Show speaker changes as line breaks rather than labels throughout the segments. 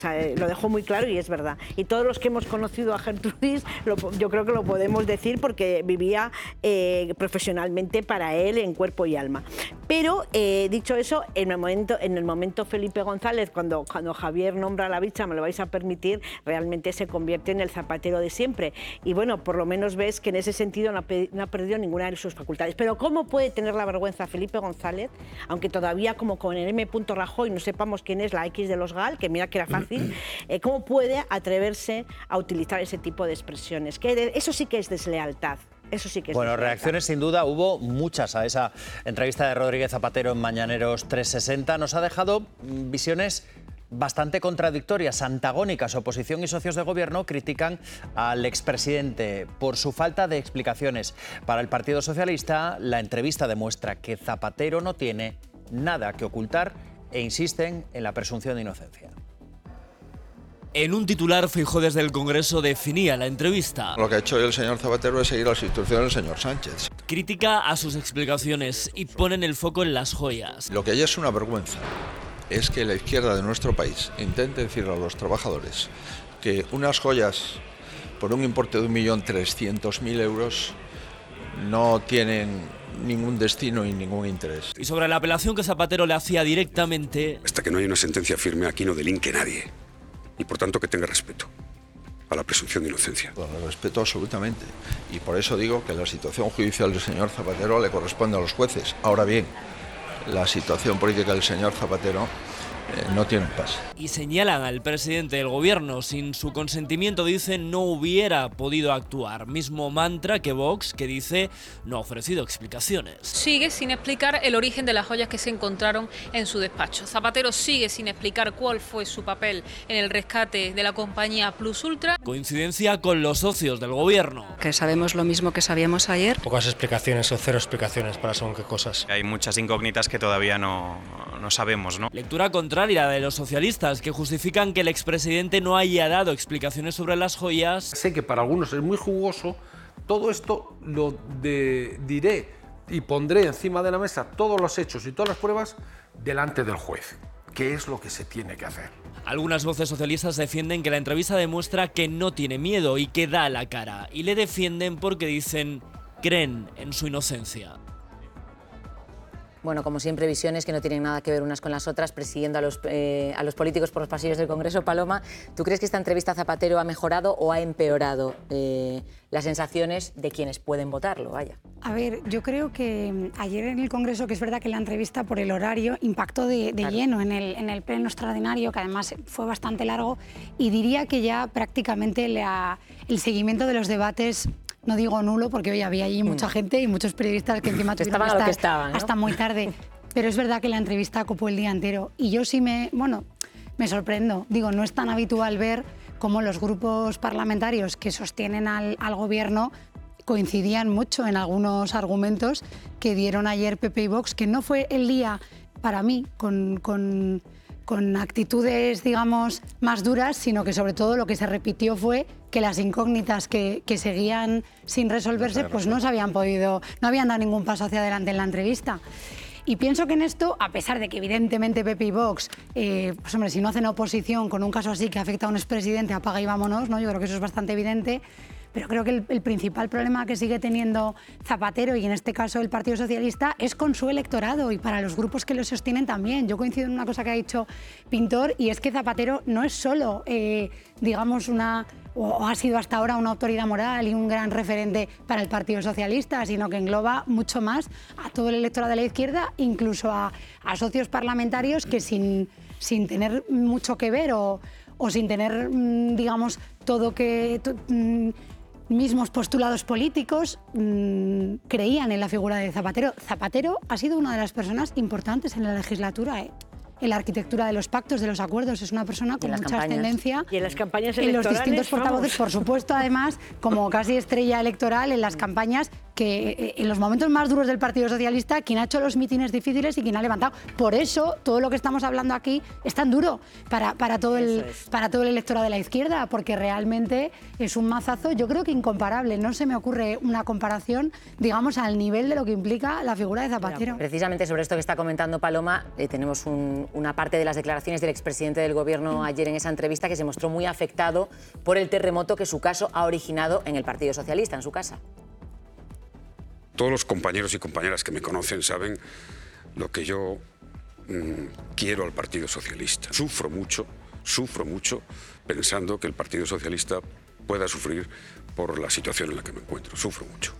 O sea, lo dejó muy claro y es verdad. Y todos los que hemos conocido a Gertrudis, yo creo que lo podemos decir porque vivía profesionalmente para él en cuerpo y alma. Pero, dicho eso, en el momento Felipe González, cuando Javier nombra a la bicha, me lo vais a permitir, realmente se convierte en el Zapatero de siempre. Y bueno, por lo menos ves que en ese sentido no ha perdido ninguna de sus facultades. Pero ¿cómo puede tener la vergüenza Felipe González, aunque todavía como con el M. Rajoy no sepamos quién es la X de los GAL, que mira que era fácil, cómo puede atreverse a utilizar ese tipo de expresiones? Eso sí que es deslealtad. Eso sí que es
bueno,
deslealtad.
reacciones sin duda hubo muchas a esa entrevista de Rodríguez Zapatero en Mañaneros 360. Nos ha dejado visiones bastante contradictorias, antagónicas. Oposición y socios de gobierno critican al expresidente por su falta de explicaciones. Para el Partido Socialista, la entrevista demuestra que Zapatero no tiene nada que ocultar e insisten en la presunción de inocencia.
En un titular, Feijóo desde el Congreso definía la entrevista.
Lo que ha hecho hoy el señor Zapatero es seguir las instrucciones del señor Sánchez.
Critica a sus explicaciones y ponen el foco en las joyas.
Lo que ya es una vergüenza es que la izquierda de nuestro país intente decirle a los trabajadores que unas joyas por un importe de 1.300.000 euros no tienen ningún destino y ningún interés.
Y sobre la apelación que Zapatero le hacía directamente...
Hasta que no haya una sentencia firme, aquí no delinque nadie. Y por tanto que tenga respeto a la presunción de inocencia.
Bueno, lo respeto absolutamente. Y por eso digo que la situación judicial del señor Zapatero le corresponde a los jueces. Ahora bien, la situación política del señor Zapatero no tiene un pase.
Y señalan al presidente del gobierno. Sin su consentimiento, dicen, no hubiera podido actuar. Mismo mantra que Vox, que dice no ha ofrecido explicaciones.
Sigue sin explicar el origen de las joyas que se encontraron en su despacho. Zapatero sigue sin explicar cuál fue su papel en el rescate de la compañía Plus Ultra.
Coincidencia con los socios del gobierno.
Que sabemos lo mismo que sabíamos ayer.
Pocas explicaciones o cero explicaciones para según qué cosas.
Hay muchas incógnitas que todavía no sabemos, ¿no?
Lectura contraria a la de los socialistas, que justifican que el expresidente no haya dado explicaciones sobre las joyas.
Sé que para algunos es muy jugoso. Todo esto lo diré y pondré encima de la mesa todos los hechos y todas las pruebas delante del juez, que es lo que se tiene que hacer.
Algunas voces socialistas defienden que la entrevista demuestra que no tiene miedo y que da la cara. Y le defienden porque dicen, creen en su inocencia.
Bueno, como siempre, visiones que no tienen nada que ver unas con las otras, persiguiendo a los políticos por los pasillos del Congreso. Paloma, ¿tú crees que esta entrevista a Zapatero ha mejorado o ha empeorado las sensaciones de quienes pueden votarlo? Vaya.
A ver, yo creo que ayer en el Congreso, que es verdad que la entrevista por el horario impactó de claro, lleno en el pleno extraordinario, que además fue bastante largo, y diría que ya prácticamente el seguimiento de los debates... No digo nulo, porque hoy había allí mucha gente y muchos periodistas que encima tuvieron que estar ¿no? hasta muy tarde. Pero es verdad que la entrevista ocupó el día entero. Y yo sí me sorprendo. Digo, no es tan habitual ver cómo los grupos parlamentarios que sostienen al gobierno coincidían mucho en algunos argumentos que dieron ayer PP y Vox, que no fue el día, para mí, con actitudes, digamos, más duras, sino que sobre todo lo que se repitió fue que las incógnitas que seguían sin resolverse, pues no habían dado ningún paso hacia adelante en la entrevista. Y pienso que en esto, a pesar de que evidentemente PP y Vox, pues hombre, si no hacen oposición con un caso así que afecta a un expresidente, apaga y vámonos, ¿no? Yo creo que eso es bastante evidente. Pero creo que el principal problema que sigue teniendo Zapatero, y en este caso el Partido Socialista, es con su electorado y para los grupos que lo sostienen también. Yo coincido en una cosa que ha dicho Pintor, y es que Zapatero no es solo, digamos, o ha sido hasta ahora una autoridad moral y un gran referente para el Partido Socialista, sino que engloba mucho más a todo el electorado de la izquierda, incluso a socios parlamentarios que sin tener mucho que ver o sin tener, digamos, mismos postulados políticos, creían en la figura de Zapatero. Zapatero ha sido una de las personas importantes en la legislatura, en la arquitectura de los pactos, de los acuerdos. Es una persona con mucha ascendencia.
Y en las campañas
electorales. En los distintos
vamos.
portavoces, por supuesto, además, como casi estrella electoral en las campañas, que en los momentos más duros del Partido Socialista, quien ha hecho los mítines difíciles y quien ha levantado. Por eso, todo lo que estamos hablando aquí es tan duro para todo el electorado de la izquierda, porque realmente es un mazazo, yo creo que incomparable. No se me ocurre una comparación, digamos, al nivel de lo que implica la figura de Zapatero.
Precisamente sobre esto que está comentando Paloma, tenemos una parte de las declaraciones del expresidente del Gobierno ayer en esa entrevista, que se mostró muy afectado por el terremoto que su caso ha originado en el Partido Socialista, en su casa.
Todos los compañeros y compañeras que me conocen saben lo que yo quiero al Partido Socialista. Sufro mucho pensando que el Partido Socialista pueda sufrir por la situación en la que me encuentro. Sufro mucho.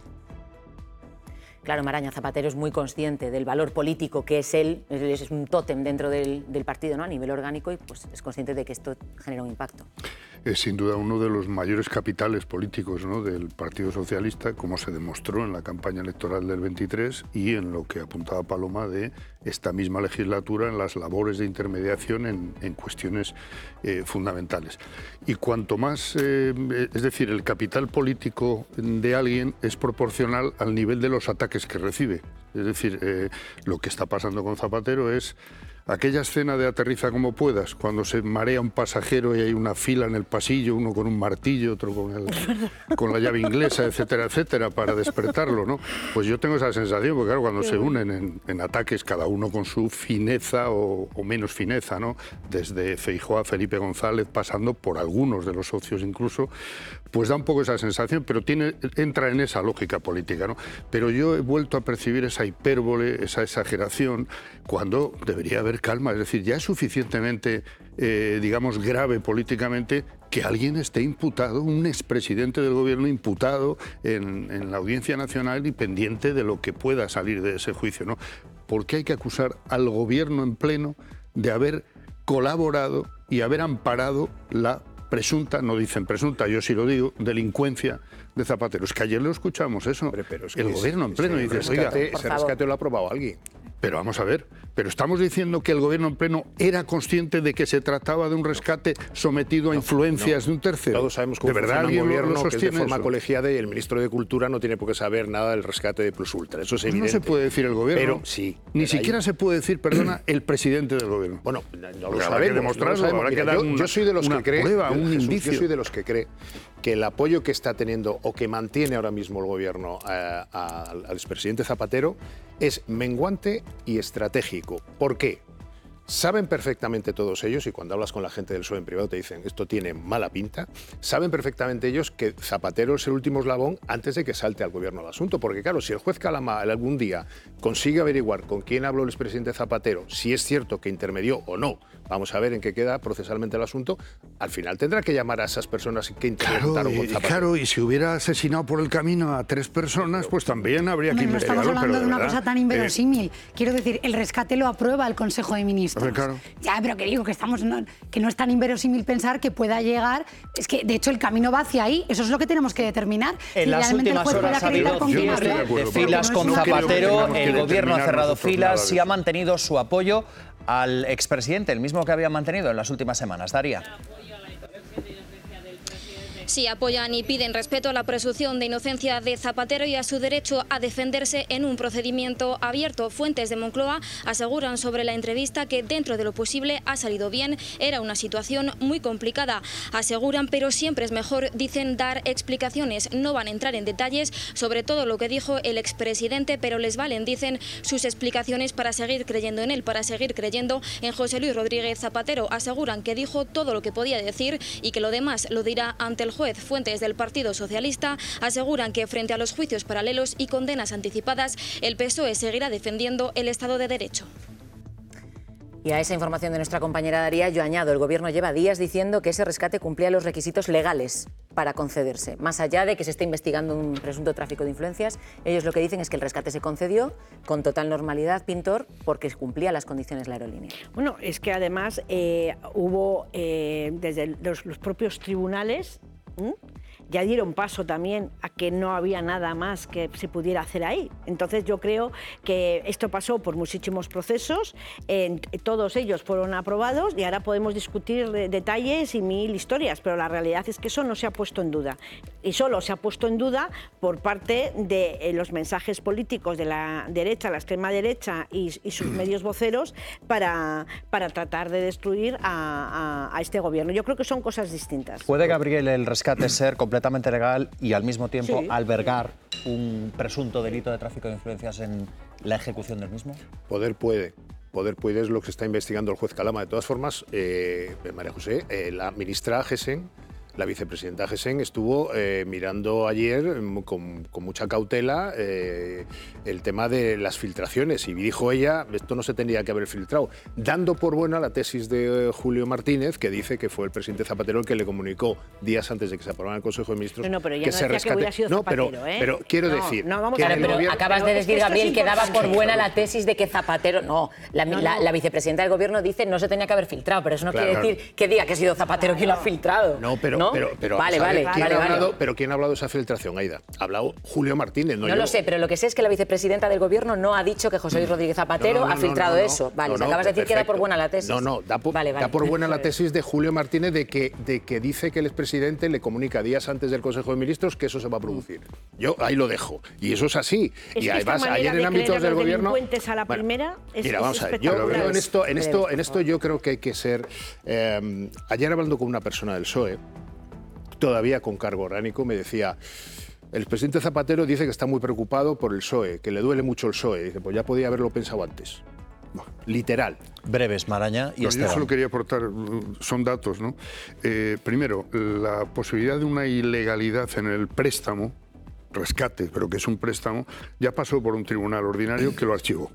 Claro, Maraña, Zapatero es muy consciente del valor político que es él, es un tótem dentro del partido, ¿no?, a nivel orgánico, y pues es consciente de que esto genera un impacto.
Es sin duda uno de los mayores capitales políticos, ¿no?, del Partido Socialista, como se demostró en la campaña electoral del 23 y en lo que apuntaba Paloma de esta misma legislatura en las labores de intermediación en cuestiones fundamentales. Y cuanto más, es decir, el capital político de alguien es proporcional al nivel de los ataques que recibe. Es decir, lo que está pasando con Zapatero es aquella escena de aterriza como puedas, cuando se marea un pasajero y hay una fila en el pasillo, uno con un martillo, otro con la llave inglesa, etcétera, etcétera, para despertarlo, ¿no? Pues yo tengo esa sensación, porque claro, cuando se unen en ataques, cada uno con su fineza o menos fineza, ¿no?, desde Feijóo a Felipe González, pasando por algunos de los socios incluso, pues da un poco esa sensación, pero entra en esa lógica política, ¿no? Pero yo he vuelto a percibir esa hipérbole, esa exageración, cuando debería haber calma. Es decir, ya es suficientemente, digamos, grave políticamente que alguien esté imputado, un expresidente del Gobierno imputado en la Audiencia Nacional y pendiente de lo que pueda salir de ese juicio, ¿no? ¿Por qué hay que acusar al Gobierno en pleno de haber colaborado y haber amparado la presunta, no dicen presunta, yo sí lo digo, delincuencia de Zapatero? Es que ayer lo escuchamos eso.
Hombre, pero es que
el Gobierno en pleno dice, oiga,
ese rescate lo ha aprobado alguien.
Pero vamos a ver, pero estamos diciendo que el Gobierno en pleno era consciente de que se trataba de un rescate sometido a influencias de un tercero.
Todos sabemos cómo funciona un gobierno que es de forma colegiada y el ministro de Cultura no tiene por qué saber nada del rescate de Plus Ultra. Eso es evidente.
No se puede decir el Gobierno.
Pero sí.
Ni siquiera se puede decir, perdona, el presidente del Gobierno.
Bueno, no lo sabemos. Yo soy de los que cree, yo soy de los que cree que el apoyo que está teniendo o que mantiene ahora mismo el Gobierno al expresidente Zapatero es menguante y estratégico. ¿Por qué? Saben perfectamente todos ellos, y cuando hablas con la gente del PSOE en privado te dicen esto tiene mala pinta, saben perfectamente ellos que Zapatero es el último eslabón antes de que salte al Gobierno el asunto, porque claro, si el juez Calama algún día consigue averiguar con quién habló el expresidente Zapatero, si es cierto que intermedió o no, vamos a ver en qué queda procesalmente el asunto, al final tendrá que llamar a esas personas que interpretaron con Zapatero.
Claro, y si hubiera asesinado por el camino a 3 personas, pues también habría que investigarlo.
No estamos hablando de una cosa tan inverosímil. Quiero decir, el rescate lo aprueba el Consejo de Ministros.
Claro.
Ya, pero que digo que no es tan inverosímil pensar que pueda llegar. Es que, de hecho, el camino va hacia ahí. Eso es lo que tenemos que determinar.
En las últimas horas ha habido cierre de filas con Zapatero. El Gobierno ha cerrado filas y ha mantenido su apoyo al expresidente, el mismo que había mantenido en las últimas semanas. Daría.
Sí, apoyan y piden respeto a la presunción de inocencia de Zapatero y a su derecho a defenderse en un procedimiento abierto. Fuentes de Moncloa aseguran sobre la entrevista que dentro de lo posible ha salido bien. Era una situación muy complicada. Aseguran, pero siempre es mejor, dicen, dar explicaciones. No van a entrar en detalles sobre todo lo que dijo el expresidente, pero les valen, dicen, sus explicaciones para seguir creyendo en él, para seguir creyendo en José Luis Rodríguez Zapatero. Aseguran que dijo todo lo que podía decir y que lo demás lo dirá ante el juez. Fuentes del Partido Socialista aseguran que frente a los juicios paralelos y condenas anticipadas, el PSOE seguirá defendiendo el Estado de Derecho.
Y a esa información de nuestra compañera Daría, yo añado, el Gobierno lleva días diciendo que ese rescate cumplía los requisitos legales para concederse. Más allá de que se esté investigando un presunto tráfico de influencias, ellos lo que dicen es que el rescate se concedió con total normalidad, Pintor, porque cumplía las condiciones la aerolínea.
Bueno, es que además hubo desde los propios tribunales ya dieron paso también a que no había nada más que se pudiera hacer ahí. Entonces yo creo que esto pasó por muchísimos procesos, todos ellos fueron aprobados y ahora podemos discutir detalles y mil historias, pero la realidad es que eso no se ha puesto en duda. Y solo se ha puesto en duda por parte de los mensajes políticos de la derecha, la extrema derecha y sus medios voceros para tratar de destruir a este gobierno. Yo creo que son cosas distintas.
¿Puede, Gabriel, el rescate ser completamente legal y al mismo tiempo albergar un presunto delito de tráfico de influencias en la ejecución del mismo?
Poder puede es lo que se está investigando el juez Calama. De todas formas, María José, la ministra Gessen, la vicepresidenta Gessen, estuvo mirando ayer con mucha cautela el tema de las filtraciones y dijo ella, esto no se tendría que haber filtrado, dando por buena la tesis de Julio Martínez, que dice que fue el presidente Zapatero el que le comunicó días antes de que se aprobara el Consejo de Ministros que se rescate.
Que hubiera sido Zapatero,
pero quiero decir...
pero acabas de decir, Gabriel, que daba por buena la tesis de que Zapatero... No, la vicepresidenta del Gobierno dice no se tenía que haber filtrado, pero eso no quiere decir que diga que ha sido Zapatero quien lo ha filtrado.
No, pero Pero ¿quién ha hablado de esa filtración, Aida? Ha hablado Julio Martínez, no yo.
Lo sé, pero lo que sé es que la vicepresidenta del Gobierno no ha dicho que José Luis Rodríguez Zapatero ha filtrado eso. Vale, acabas de decir que da por buena la tesis.
Da por buena la tesis de Julio Martínez de que dice que el expresidente le comunica días antes del Consejo de Ministros que eso se va a producir. Yo ahí lo dejo. Y eso es así.
Es
y
que
además, ayer en ámbitos del Gobierno...
A la primera
mira, vamos a ver. Yo creo en esto yo creo que hay que ser... ayer hablando con una persona del PSOE, todavía con cargo orgánico, me decía, el presidente Zapatero dice que está muy preocupado por el PSOE, que le duele mucho el PSOE. Dice, pues ya podía haberlo pensado antes. Literal.
Breves, Maraña y Esteban.
Yo solo quería aportar, son datos, ¿no? Primero, la posibilidad de una ilegalidad en el préstamo, rescate, pero que es un préstamo, ya pasó por un tribunal ordinario que lo archivó.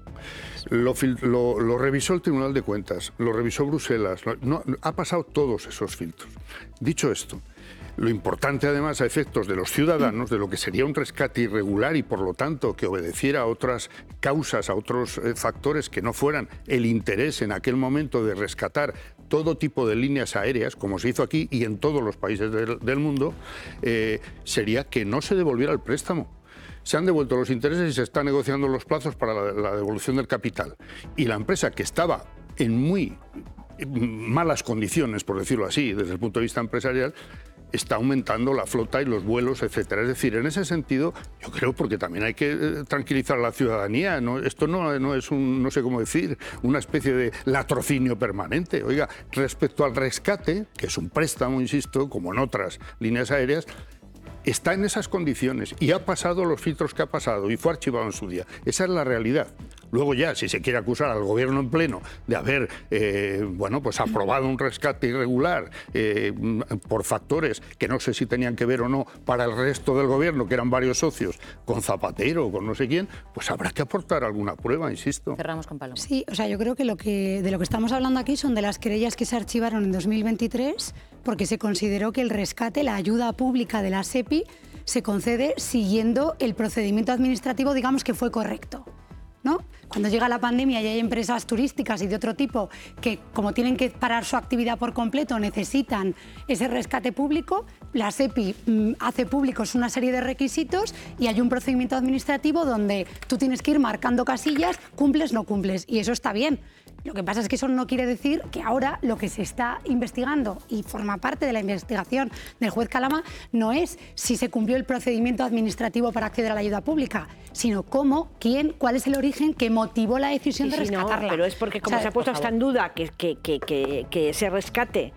Lo revisó el Tribunal de Cuentas, lo revisó Bruselas, ha pasado todos esos filtros. Dicho esto, lo importante, además, a efectos de los ciudadanos, de lo que sería un rescate irregular y, por lo tanto, que obedeciera a otras causas, a otros factores que no fueran el interés en aquel momento de rescatar todo tipo de líneas aéreas, como se hizo aquí y en todos los países del mundo, sería que no se devolviera el préstamo. Se han devuelto los intereses y se están negociando los plazos para la devolución del capital. Y la empresa, que estaba en muy malas condiciones, por decirlo así, desde el punto de vista empresarial, está aumentando la flota y los vuelos, etcétera. Es decir, en ese sentido, yo creo, porque también hay que tranquilizar a la ciudadanía, ¿no? Esto no es no sé cómo decir, una especie de latrocinio permanente. Oiga, respecto al rescate, que es un préstamo, insisto, como en otras líneas aéreas, está en esas condiciones y ha pasado los filtros que ha pasado y fue archivado en su día. Esa es la realidad. Luego ya, si se quiere acusar al Gobierno en pleno de haber pues aprobado un rescate irregular por factores que no sé si tenían que ver o no para el resto del Gobierno, que eran varios socios, con Zapatero o con no sé quién, pues habrá que aportar alguna prueba, insisto.
Cerramos con Paloma.
Sí, o sea, yo creo que de lo que estamos hablando aquí son de las querellas que se archivaron en 2023 porque se consideró que el rescate, la ayuda pública de la SEPI, se concede siguiendo el procedimiento administrativo, digamos, que fue correcto, ¿no? Cuando llega la pandemia y hay empresas turísticas y de otro tipo que, como tienen que parar su actividad por completo, necesitan ese rescate público, la SEPI hace públicos una serie de requisitos y hay un procedimiento administrativo donde tú tienes que ir marcando casillas, cumples, no cumples, y eso está bien. Lo que pasa es que eso no quiere decir que ahora lo que se está investigando y forma parte de la investigación del juez Calama no es si se cumplió el procedimiento administrativo para acceder a la ayuda pública, sino cómo, quién, cuál es el origen que motivó la decisión de rescatarla.
No, pero es porque como se ha puesto hasta en duda que ese rescate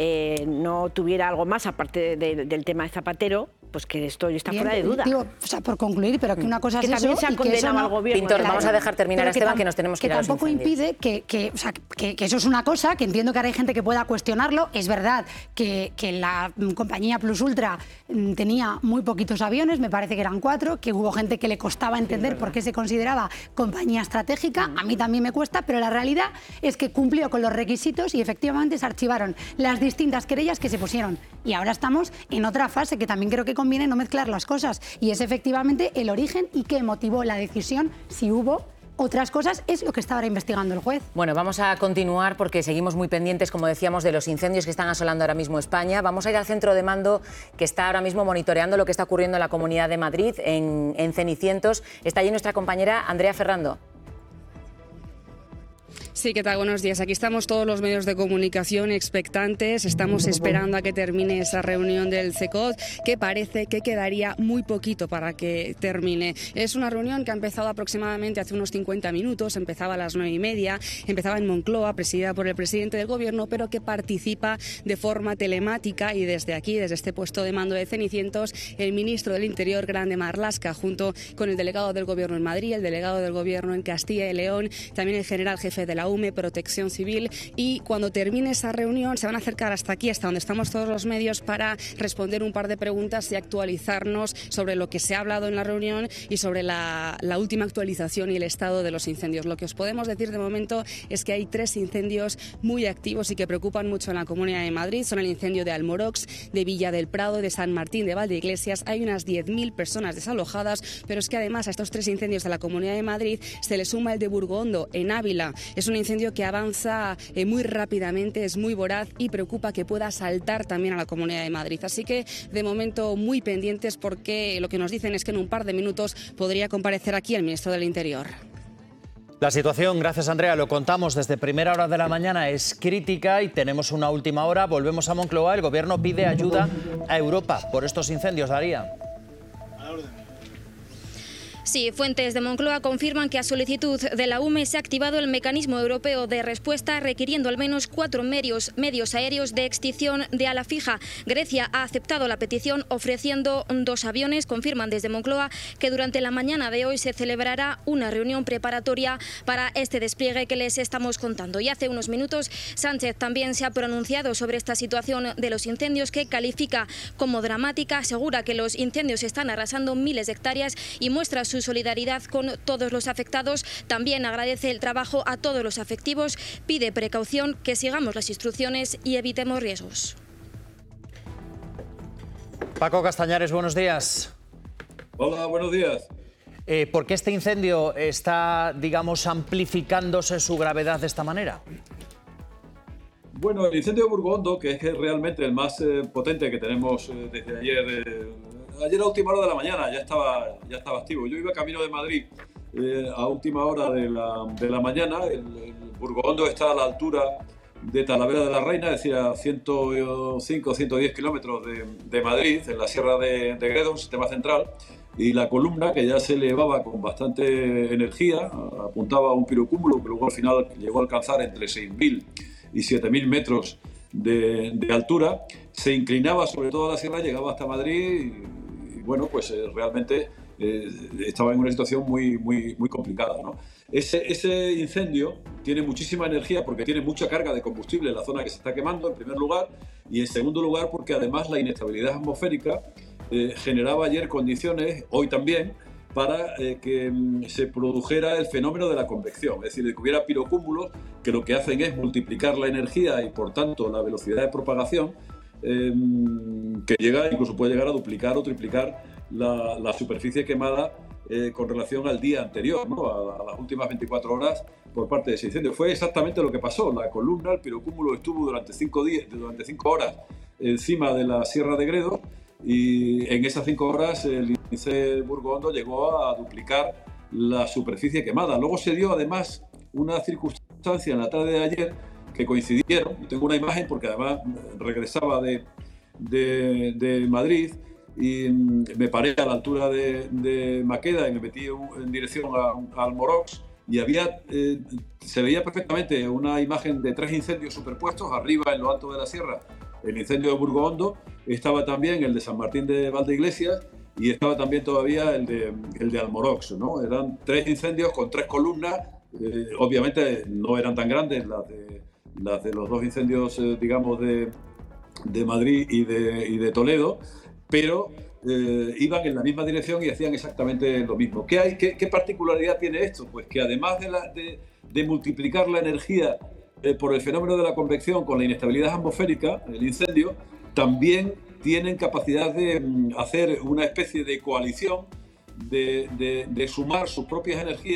no tuviera algo más aparte del tema de Zapatero, pues que esto está fuera de duda.
Digo, o sea, por concluir, pero que una cosa
que
es
también
eso
se ha condenado al gobierno.
Pintor, vamos a dejar terminar a Esteban, que nos tenemos que ir a los
tampoco
incendios.
impide que eso es una cosa, que entiendo que ahora hay gente que pueda cuestionarlo. Es verdad que la compañía Plus Ultra tenía muy poquitos aviones, me parece que eran 4, que hubo gente que le costaba entender por qué se consideraba compañía estratégica. A mí también me cuesta, pero la realidad es que cumplió con los requisitos y efectivamente se archivaron las distintas querellas que se pusieron. Y ahora estamos en otra fase que también creo que conviene no mezclar las cosas, y es efectivamente el origen y qué motivó la decisión, si hubo, Otras cosas es lo que está ahora investigando el juez.
Bueno, vamos a continuar porque seguimos muy pendientes, como decíamos, de los incendios que están asolando ahora mismo España. Vamos a ir al centro de mando que está ahora mismo monitoreando lo que está ocurriendo en la Comunidad de Madrid, en Cenicientos. Está allí nuestra compañera Andrea Ferrando.
Sí, ¿qué tal? Buenos días. Aquí estamos todos los medios de comunicación expectantes. Estamos esperando a que termine esa reunión del CECOT, que parece que quedaría muy poquito para que termine. Es una reunión que ha empezado aproximadamente hace unos 50 minutos. Empezaba a las 9:30. Empezaba en Moncloa, presidida por el presidente del Gobierno, pero que participa de forma telemática y desde aquí, desde este puesto de mando de Cenicientos, el ministro del Interior, Grande Marlaska, junto con el delegado del Gobierno en Madrid, el delegado del Gobierno en Castilla y León, también el general jefe de la UME, Protección Civil, y cuando termine esa reunión se van a acercar hasta aquí, hasta donde estamos todos los medios, para responder un par de preguntas y actualizarnos sobre lo que se ha hablado en la reunión y sobre la última actualización y el estado de los incendios. Lo que os podemos decir de momento es que hay 3 incendios muy activos y que preocupan mucho en la Comunidad de Madrid. Son el incendio de Almorox, de Villa del Prado, de San Martín de Valdeiglesias. Hay unas 10.000 personas desalojadas, pero es que además a estos 3 incendios de la Comunidad de Madrid se le suma el de Burgondo, en Ávila. Es un incendio que avanza muy rápidamente, es muy voraz y preocupa que pueda saltar también a la Comunidad de Madrid. Así que de momento muy pendientes, porque lo que nos dicen es que en un par de minutos podría comparecer aquí el ministro del Interior.
La situación, gracias Andrea, lo contamos desde primera hora de la mañana, es crítica y tenemos una última hora. Volvemos a Moncloa. El Gobierno pide ayuda a Europa por estos incendios, Daría.
Sí, fuentes de Moncloa confirman que a solicitud de la UME se ha activado el mecanismo europeo de respuesta, requiriendo al menos 4 medios aéreos de extinción de ala fija. Grecia ha aceptado la petición ofreciendo 2 aviones. Confirman desde Moncloa que durante la mañana de hoy se celebrará una reunión preparatoria para este despliegue que les estamos contando. Y hace unos minutos Sánchez también se ha pronunciado sobre esta situación de los incendios, que califica como dramática. Asegura que los incendios están arrasando miles de hectáreas y muestra su solidaridad con todos los afectados. También agradece el trabajo a todos los afectivos, pide precaución, que sigamos las instrucciones y evitemos riesgos.
Paco Castañares, buenos días.
Hola, buenos días.
¿Por qué este incendio está, digamos, amplificándose su gravedad de esta manera?
Bueno, el incendio de Burgondo, que es realmente el más potente que tenemos desde ayer. Ayer a última hora de la mañana ya estaba activo. Yo iba camino de Madrid a última hora de la mañana. El Burgondo está a la altura de Talavera de la Reina, es decir, a 105 o 110 kilómetros de Madrid, en la Sierra de Gredos, un sistema central. Y la columna, que ya se elevaba con bastante energía, apuntaba a un pirocúmulo que luego al final llegó a alcanzar entre 6.000 y 7.000 metros de altura, se inclinaba sobre toda la sierra, llegaba hasta Madrid y bueno, pues realmente estaba en una situación muy complicada, ¿no? Ese incendio tiene muchísima energía porque tiene mucha carga de combustible en la zona que se está quemando, en primer lugar, y en segundo lugar porque además la inestabilidad atmosférica generaba ayer condiciones, hoy también, para que se produjera el fenómeno de la convección, es decir, de que hubiera pirocúmulos que lo que hacen es multiplicar la energía y por tanto la velocidad de propagación, que incluso puede llegar a duplicar o triplicar la superficie quemada con relación al día anterior, ¿no? a las últimas 24 horas por parte de ese incendio. Fue exactamente lo que pasó. La columna, el pirocúmulo, estuvo durante 5 horas encima de la Sierra de Gredos, y en esas 5 horas el índice de Burgondo llegó a duplicar la superficie quemada. Luego se dio además una circunstancia en la tarde de ayer que coincidieron. Yo tengo una imagen porque además regresaba de Madrid y me paré a la altura de Maqueda y me metí en dirección a Almorox, y se veía perfectamente una imagen de 3 incendios superpuestos arriba en lo alto de la sierra. El incendio de Burgondo, estaba también el de San Martín de Valdeiglesias y estaba también todavía el de Almorox, ¿no? Eran 3 incendios con 3 columnas. Obviamente no eran tan grandes las de los 2 incendios, digamos, de Madrid y de Toledo, pero iban en la misma dirección y hacían exactamente lo mismo. ¿Qué particularidad tiene esto? Pues que además de multiplicar la energía por el fenómeno de la convección con la inestabilidad atmosférica, el incendio, también tienen capacidad de hacer una especie de coalición, de sumar sus propias energías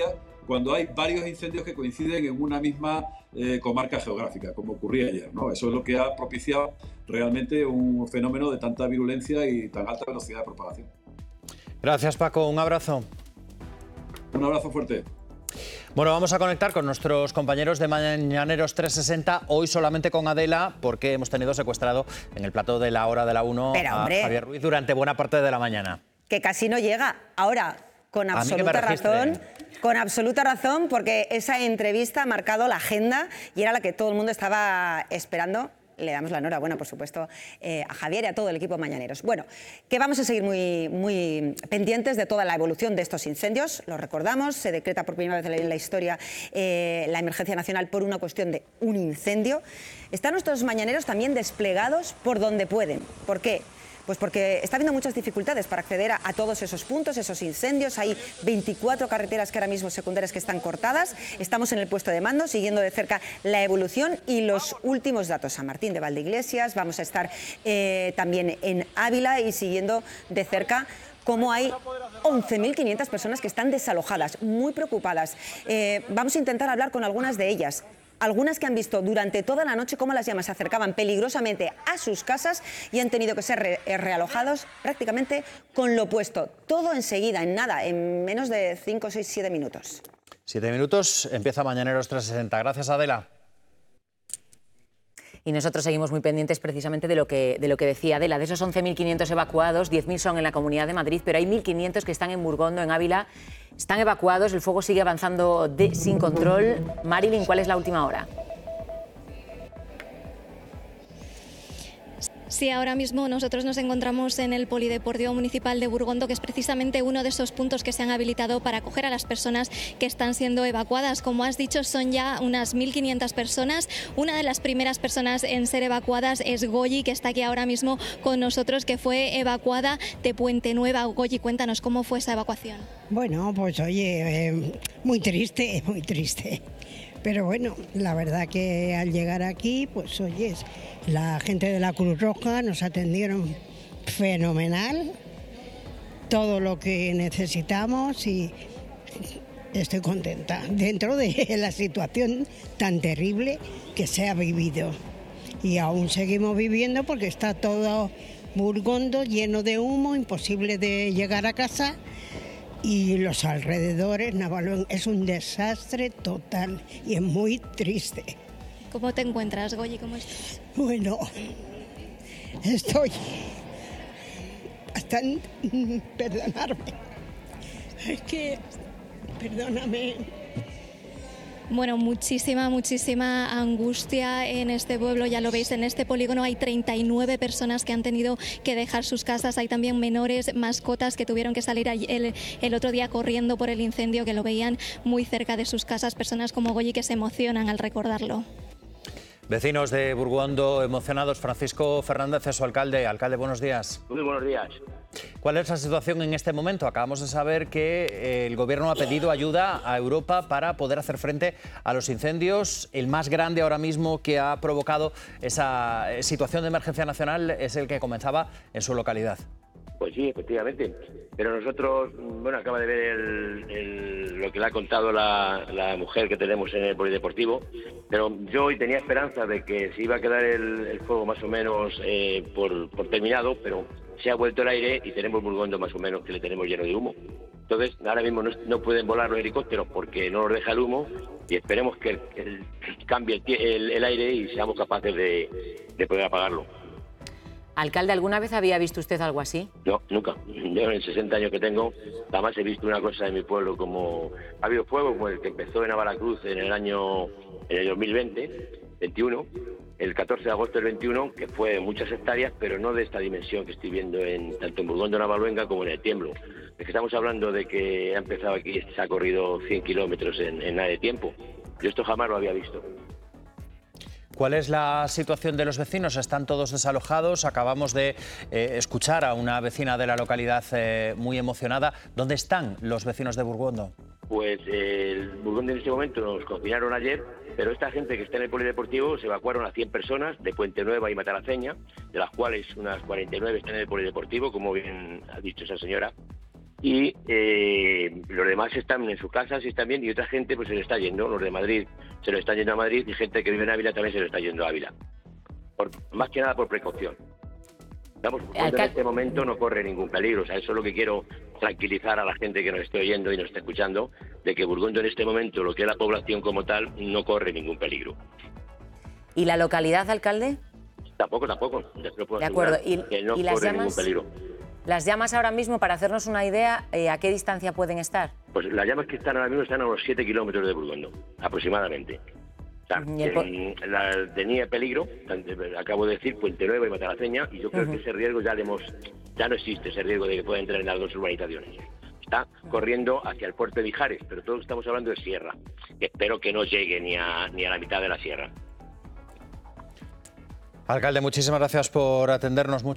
cuando hay varios incendios que coinciden en una misma comarca geográfica, como ocurría ayer, ¿no? Eso es lo que ha propiciado realmente un fenómeno de tanta virulencia y tan alta velocidad de propagación.
Gracias, Paco. Un abrazo.
Un abrazo fuerte.
Bueno, vamos a conectar con nuestros compañeros de Mañaneros 360, hoy solamente con Adela, porque hemos tenido secuestrado en el plató de la hora de la 1 a Javier Ruiz durante buena parte de la mañana.
Que casi no llega. Ahora, con absoluta razón, porque esa entrevista ha marcado la agenda y era la que todo el mundo estaba esperando. Le damos la enhorabuena, por supuesto, a Javier y a todo el equipo Mañaneros. Bueno, que vamos a seguir muy pendientes de toda la evolución de estos incendios. Lo recordamos, se decreta por primera vez en la historia la emergencia nacional por una cuestión de un incendio. Están nuestros Mañaneros también desplegados por donde pueden. ¿Por qué? Pues porque está habiendo muchas dificultades para acceder a todos esos puntos, esos incendios. Hay 24 carreteras que ahora mismo secundarias que están cortadas. Estamos en el puesto de mando, siguiendo de cerca la evolución y los últimos datos. San Martín de Valdeiglesias, vamos a estar también en Ávila y siguiendo de cerca cómo hay 11.500 personas que están desalojadas, muy preocupadas. Vamos a intentar hablar con algunas de ellas. Algunas que han visto durante toda la noche cómo las llamas se acercaban peligrosamente a sus casas y han tenido que ser realojados prácticamente con lo opuesto. Todo enseguida, en nada, en menos de 5, 6, 7 minutos.
7 minutos, empieza Mañaneros 360. Gracias, Adela.
Y nosotros seguimos muy pendientes precisamente de lo que decía Adela. De esos 11.500 evacuados, 10.000 son en la Comunidad de Madrid, pero hay 1.500 que están en Burgondo, en Ávila. Están evacuados, el fuego sigue avanzando sin control. Marilyn, ¿cuál es la última hora?
Sí, ahora mismo nosotros nos encontramos en el Polideportivo Municipal de Burgondo, que es precisamente uno de esos puntos que se han habilitado para acoger a las personas que están siendo evacuadas. Como has dicho, son ya unas 1.500 personas. Una de las primeras personas en ser evacuadas es Goyi, que está aquí ahora mismo con nosotros, que fue evacuada de Puente Nueva. Goyi, cuéntanos cómo fue esa evacuación.
Bueno, pues oye, muy triste, muy triste. Pero bueno, la verdad que al llegar aquí, pues oye, la gente de la Cruz Roja nos atendieron fenomenal, todo lo que necesitamos y estoy contenta dentro de la situación tan terrible que se ha vivido. Y aún seguimos viviendo porque está todo Burgondo lleno de humo, imposible de llegar a casa. Y los alrededores, Navalón, es un desastre total y es muy triste.
¿Cómo te encuentras, Goyi? ¿Cómo estás?
Bueno, estoy hasta perdonarme. Es que, perdóname.
Bueno, muchísima angustia en este pueblo, ya lo veis, en este polígono hay 39 personas que han tenido que dejar sus casas, hay también menores, mascotas que tuvieron que salir el otro día corriendo por el incendio, que lo veían muy cerca de sus casas, personas como Goyi que se emocionan al recordarlo.
Vecinos de Burgondo emocionados. Francisco Fernández es su alcalde. Alcalde, buenos días.
Muy buenos días.
¿Cuál es la situación en este momento? Acabamos de saber que el Gobierno ha pedido ayuda a Europa para poder hacer frente a los incendios. El más grande ahora mismo que ha provocado esa situación de emergencia nacional es el que comenzaba en su localidad.
Pues sí, efectivamente. Pero nosotros, bueno, acaba de ver lo que le ha contado la mujer que tenemos en el polideportivo, pero yo hoy tenía esperanza de que se iba a quedar el fuego más o menos por terminado, pero se ha vuelto el aire y tenemos Burgondo más o menos que le tenemos lleno de humo. Entonces, ahora mismo no pueden volar los helicópteros porque no nos deja el humo y esperemos que cambie el aire y seamos capaces de poder apagarlo.
Alcalde, ¿alguna vez había visto usted algo así?
No, nunca. Yo en 60 años que tengo, jamás he visto una cosa en mi pueblo como... Ha habido fuego como el que empezó en Navaracruz en el 2021, el 14 de agosto del 21, que fue de muchas hectáreas, pero no de esta dimensión que estoy viendo tanto en Burgondo, Navaluenga, como en el Tiemblo. Es que estamos hablando de que ha empezado aquí, se ha corrido 100 kilómetros en nada de tiempo. Yo esto jamás lo había visto.
¿Cuál es la situación de los vecinos? ¿Están todos desalojados? Acabamos de escuchar a una vecina de la localidad muy emocionada. ¿Dónde están los vecinos de Burgondo?
Pues Burgondo en este momento nos confinaron ayer, pero esta gente que está en el polideportivo se evacuaron a 100 personas de Puente Nueva y Matalaceña, de las cuales unas 49 están en el polideportivo, como bien ha dicho esa señora. y los demás están en sus casas y están bien, y otra gente pues se le está yendo. Los de Madrid se lo están yendo a Madrid y gente que vive en Ávila también se lo está yendo a Ávila. Más que nada por precaución. Vamos, en este momento no corre ningún peligro. O sea, eso es lo que quiero tranquilizar a la gente que nos esté oyendo y nos esté escuchando, de que Burgondo en este momento, lo que es la población como tal, no corre ningún peligro.
¿Y la localidad, alcalde?
Tampoco.
De acuerdo.
Que no
¿Y las
corre
llamas?
ningún peligro.
Las llamas ahora mismo, para hacernos una idea, ¿a qué distancia pueden estar?
Pues las llamas que están ahora mismo están a unos 7 kilómetros de Burgondo, aproximadamente. O sea, tenía peligro, acabo de decir, Puente Nuevo y Matalaceña, y yo creo que ese riesgo ya no existe, ese riesgo de que pueda entrar en las dos urbanizaciones. Está corriendo hacia el puerto de Mijares, pero todos estamos hablando de sierra, que espero que no llegue ni a la mitad de la sierra.
Alcalde, muchísimas gracias por atendernos.